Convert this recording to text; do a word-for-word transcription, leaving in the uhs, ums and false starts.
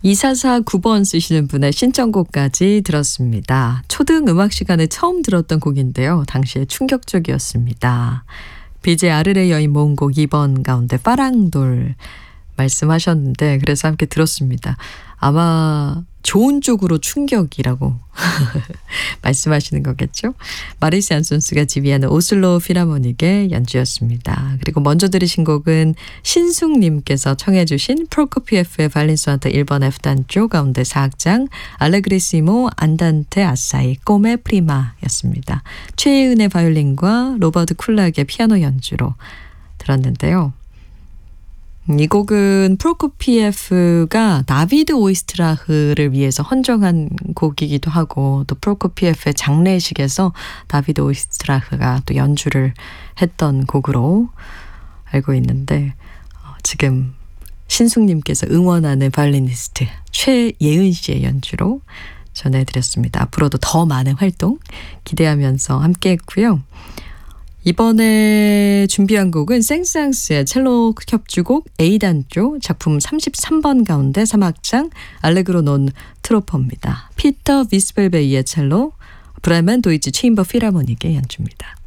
이사사구 번 쓰시는 분의 신청곡까지 들었습니다. 초등 음악 시간에 처음 들었던 곡인데요. 당시에 충격적이었습니다. 비제 아르레 여인 모음곡 이 번 가운데 파랑돌 말씀하셨는데 그래서 함께 들었습니다. 아마 좋은 쪽으로 충격이라고 말씀하시는 거겠죠. 마리스 안손스가 지휘하는 오슬로 필하모닉의 연주였습니다. 그리고 먼저 들으신 곡은 신숙님께서 청해 주신 프로코피에프의 바이올린 소나타 일 번 F단조 가운데 사 악장 알레그리시모 안단테 아사이 꼬메 프리마였습니다. 최예은의 바이올린과 로버트 쿨락의 피아노 연주로 들었는데요. 이 곡은 프로코피에프가 다비드 오이스트라흐를 위해서 헌정한 곡이기도 하고 또 프로코피에프의 장례식에서 다비드 오이스트라흐가 또 연주를 했던 곡으로 알고 있는데 어, 지금 신숙님께서 응원하는 바이올리니스트 최예은 씨의 연주로 전해드렸습니다. 앞으로도 더 많은 활동 기대하면서 함께 했고요. 이번에 준비한 곡은 생스앙스의 첼로 협주곡 A단조 작품 삼십삼 번 가운데 삼 악장 알레그로 논 트로퍼입니다. 피터 비스벨베이의 첼로, 브라이먼 도이치 체인버 필하모닉의 연주입니다.